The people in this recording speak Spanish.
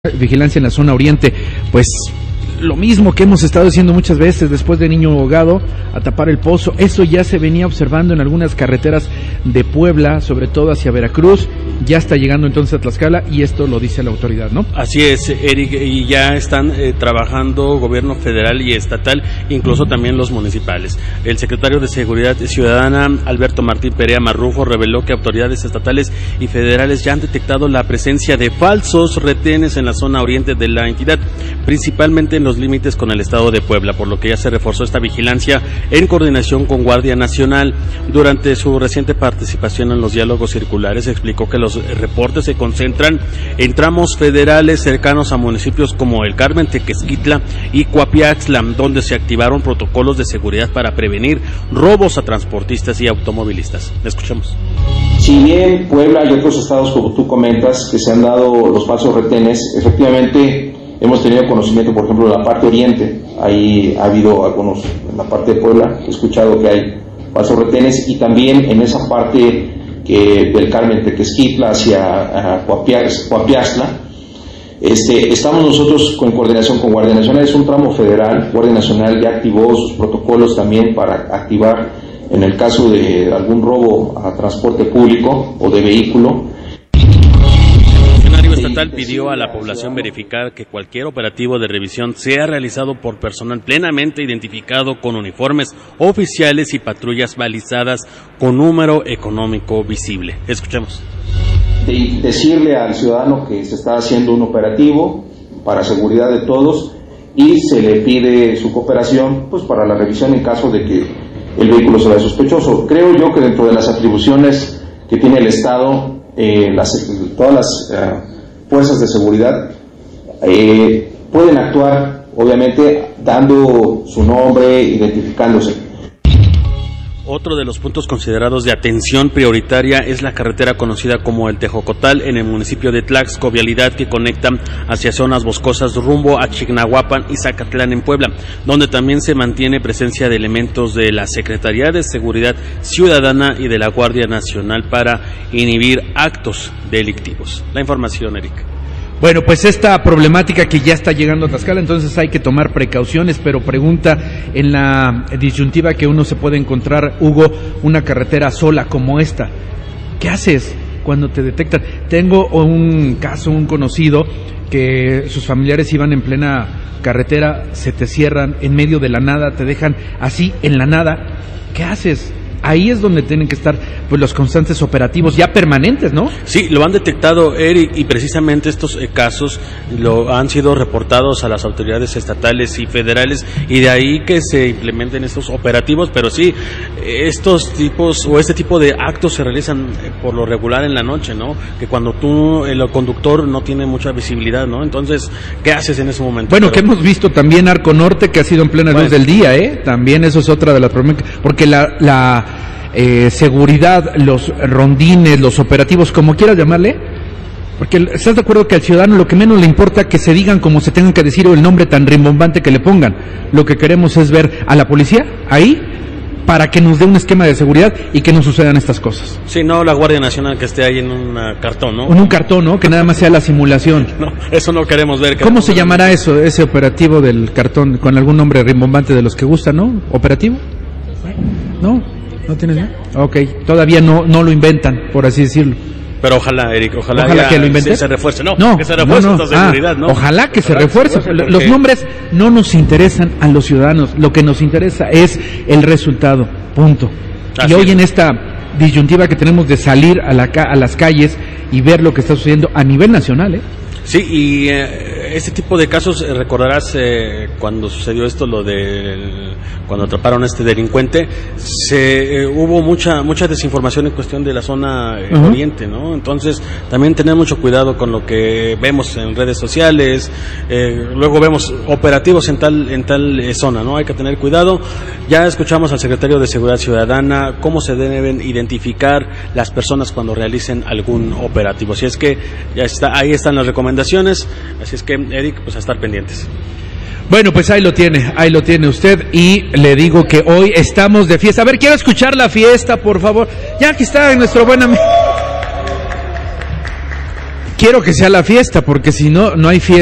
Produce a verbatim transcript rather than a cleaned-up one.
Vigilancia en la zona oriente, pues lo mismo que hemos estado diciendo muchas veces, después de niño ahogado, a tapar el pozo. Eso ya se venía observando en algunas carreteras de Puebla, sobre todo hacia Veracruz, ya está llegando entonces a Tlaxcala y esto lo dice la autoridad, ¿no? Así es, Eric, y ya están eh, trabajando gobierno federal y estatal, incluso también los municipales. El secretario de Seguridad Ciudadana, Alberto Martín Perea Marrufo, reveló que autoridades estatales y federales ya han detectado la presencia de falsos retenes en la zona oriente de la entidad, principalmente en los límites con el estado de Puebla, por lo que ya se reforzó esta vigilancia en coordinación con Guardia Nacional. Durante su reciente participación en los diálogos circulares, explicó que los reportes se concentran en tramos federales cercanos a municipios como El Carmen, Tequesquitla y Coapiaxtla, donde se activaron protocolos de seguridad para prevenir robos a transportistas y automovilistas. Escuchemos. Si bien Puebla y otros estados, como tú comentas, que se han dado los falsos retenes, efectivamente hemos tenido conocimiento, por ejemplo, en la parte oriente. Ahí ha habido algunos, en la parte de Puebla, he escuchado que hay falsos retenes, y también en esa parte que del Carmen, Tequesquitla, hacia Coapiaxtla. Este, estamos nosotros en coordinación con Guardia Nacional, es un tramo federal. Guardia Nacional ya activó sus protocolos también para activar en el caso de algún robo a transporte público o de vehículo. El estatal pidió a la población verificar que cualquier operativo de revisión sea realizado por personal plenamente identificado con uniformes oficiales y patrullas balizadas con número económico visible. Escuchemos. De decirle al ciudadano que se está haciendo un operativo para seguridad de todos y se le pide su cooperación pues para la revisión en caso de que el vehículo se vea sospechoso. Creo yo que dentro de las atribuciones que tiene el Estado, eh, las, todas las eh, fuerzas de seguridad eh, pueden actuar, obviamente, dando su nombre, identificándose. Otro de los puntos considerados de atención prioritaria es la carretera conocida como el Tejocotal en el municipio de Tlaxco, vialidad que conecta hacia zonas boscosas rumbo a Chignahuapan y Zacatlán en Puebla, donde también se mantiene presencia de elementos de la Secretaría de Seguridad Ciudadana y de la Guardia Nacional para inhibir actos delictivos. La información, Eric. Bueno, pues esta problemática que ya está llegando a Tlaxcala, entonces hay que tomar precauciones, pero pregunta en la disyuntiva que uno se puede encontrar, Hugo, una carretera sola como esta. ¿Qué haces cuando te detectan? Tengo un caso, un conocido, que sus familiares iban en plena carretera, se te cierran en medio de la nada, te dejan así en la nada. ¿Qué haces? Ahí es donde tienen que estar pues los constantes operativos ya permanentes, ¿no? Sí, lo han detectado, Eric, y precisamente estos eh, casos lo han sido reportados a las autoridades estatales y federales, y de ahí que se implementen estos operativos. Pero sí, estos tipos o este tipo de actos se realizan eh, por lo regular en la noche, ¿no? Que cuando tú, el conductor no tiene mucha visibilidad, ¿no? Entonces, ¿qué haces en ese momento? Bueno, Pero... que hemos visto también Arco Norte, que ha sido en plena bueno. luz del día, ¿eh? También eso es otra de las problemas, porque la... la Eh, seguridad, los rondines, los operativos, como quieras llamarle, porque ¿estás de acuerdo que al ciudadano lo que menos le importa que se digan como se tengan que decir o el nombre tan rimbombante que le pongan? Lo que queremos es ver a la policía ahí para que nos dé un esquema de seguridad y que no sucedan estas cosas. Sí, no la Guardia Nacional que esté ahí en un cartón, ¿no? En un cartón, ¿no? Que nada más sea la simulación. No, eso no queremos ver. ¿Cómo se llamará eso, ese operativo del cartón, con algún nombre rimbombante de los que gustan, ¿no? ¿Operativo? ¿No? ¿No tienes nada? Ok, todavía no no lo inventan, por así decirlo. Pero ojalá, Eric, ojalá, ojalá que lo inventen. Se, se refuerce, no, no, que se refuerce no, no. esta seguridad, ah, ¿no? Ojalá que ojalá se refuerce. Que se refuerce los nombres no nos interesan a los ciudadanos, lo que nos interesa es el resultado, punto. Así y hoy es. En esta disyuntiva que tenemos de salir a, la, a las calles y ver lo que está sucediendo a nivel nacional, ¿eh? Sí, y eh, este tipo de casos, eh, recordarás eh, cuando sucedió esto, lo de cuando atraparon a este delincuente, se eh, hubo mucha mucha desinformación en cuestión de la zona eh, uh-huh. oriente, ¿no? Entonces también tener mucho cuidado con lo que vemos en redes sociales, eh, luego vemos operativos en tal en tal eh, zona, ¿no? Hay que tener cuidado. Ya escuchamos al secretario de Seguridad Ciudadana cómo se deben identificar las personas cuando realicen algún operativo. Así es que ya está, ahí están las recomendaciones, así es que, Eric, pues a estar pendientes. Bueno, pues ahí lo tiene, ahí lo tiene usted, y le digo que hoy estamos de fiesta. A ver, quiero escuchar la fiesta, por favor. Ya aquí está nuestro buen amigo. quiero que sea la fiesta, porque si no, no hay fiesta.